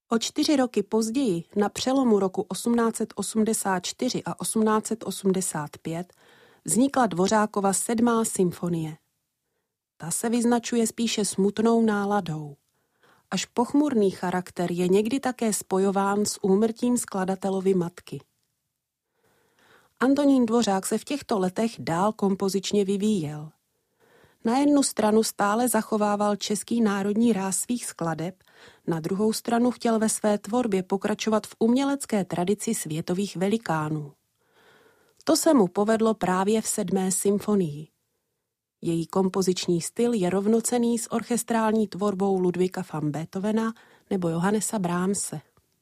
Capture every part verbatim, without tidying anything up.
O čtyři roky později, na přelomu roku osmnáct set osmdesát čtyři a osmnáct set osmdesát pět, vznikla Dvořákova sedmá symfonie. Ta se vyznačuje spíše smutnou náladou. Až pochmurný charakter je někdy také spojován s úmrtím skladatelovy matky. Antonín Dvořák se v těchto letech dál kompozičně vyvíjel. Na jednu stranu stále zachovával český národní ráz svých skladeb, na druhou stranu chtěl ve své tvorbě pokračovat v umělecké tradici světových velikánů. To se mu povedlo právě v sedmé symfonii. Její kompoziční styl je rovnocenný s orchestrální tvorbou Ludwiga van Beethovena nebo Johannesa Brahmse.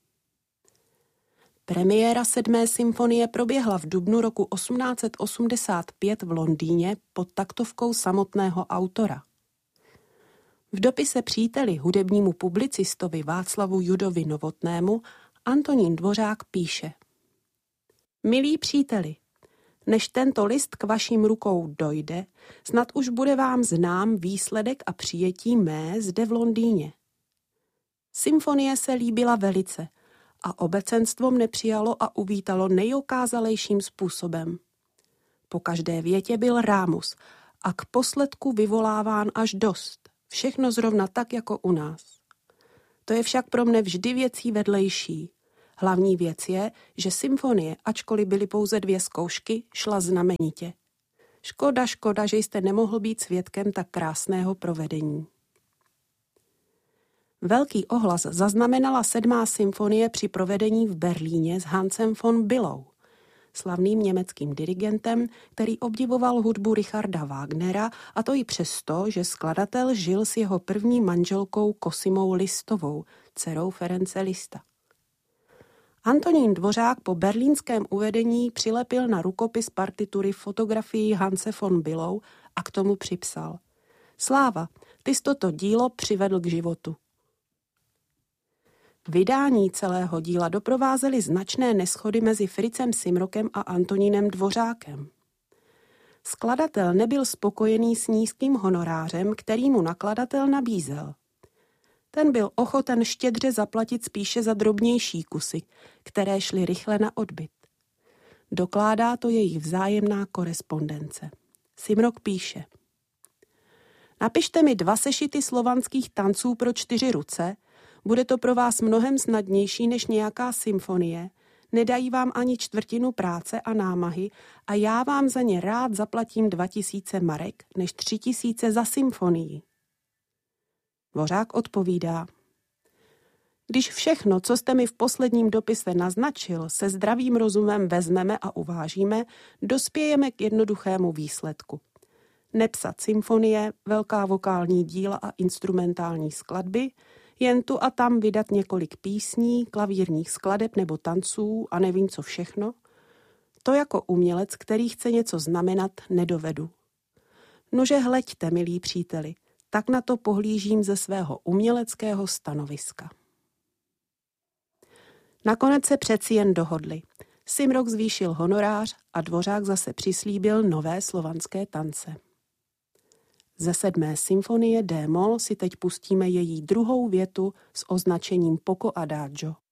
Premiéra sedmé symfonie proběhla v dubnu roku osmnáct set osmdesát pět v Londýně pod taktovkou samotného autora. V dopise příteli, hudebnímu publicistovi Václavu Judovi Novotnému, Antonín Dvořák píše: Milí příteli, než tento list k vašim rukou dojde, snad už bude vám znám výsledek a přijetí mé zde v Londýně. Symfonie se líbila velice a obecenstvo mne přijalo a uvítalo nejokázalejším způsobem. Po každé větě byl rámus a k posledku vyvoláván až dost. Všechno zrovna tak, jako u nás. To je však pro mne vždy věcí vedlejší. Hlavní věc je, že symfonie, ačkoliv byly pouze dvě zkoušky, šla znamenitě. Škoda, škoda, že jste nemohl být svědkem tak krásného provedení. Velký ohlas zaznamenala sedmá symfonie při provedení v Berlíně s Hansem von Bülow, slavným německým dirigentem, který obdivoval hudbu Richarda Wagnera, a to i přesto, že skladatel žil s jeho první manželkou Cosimou Listovou, dcerou Ference Lista. Antonín Dvořák po berlínském uvedení přilepil na rukopis partitury fotografii Hanse von Bülow a k tomu připsal: Sláva, ty jsi toto dílo přivedl k životu. Vydání celého díla doprovázely značné neshody mezi Fritzem Simrokem a Antonínem Dvořákem. Skladatel nebyl spokojený s nízkým honorářem, který mu nakladatel nabízel. Ten byl ochoten štědře zaplatit spíše za drobnější kusy, které šly rychle na odbyt. Dokládá to jejich vzájemná korespondence. Simrok píše: Napište mi dva sešity slovanských tanců pro čtyři ruce, bude to pro vás mnohem snadnější než nějaká symfonie, nedají vám ani čtvrtinu práce a námahy a já vám za ně rád zaplatím dva tisíce marek než tři tisíce za symfonii. Dvořák odpovídá: Když všechno, co jste mi v posledním dopise naznačil, se zdravým rozumem vezmeme a uvážíme, dospějeme k jednoduchému výsledku. Nepsat symfonie, velká vokální díla a instrumentální skladby, jen tu a tam vydat několik písní, klavírních skladeb nebo tanců a nevím co všechno, to jako umělec, který chce něco znamenat, nedovedu. Nože hleďte, milí příteli, tak na to pohlížím ze svého uměleckého stanoviska. Nakonec se přeci jen dohodli. Simrok zvýšil honorář a Dvořák zase přislíbil nové slovanské tance. Ze sedmé symfonie D-moll si teď pustíme její druhou větu s označením Poco Adagio.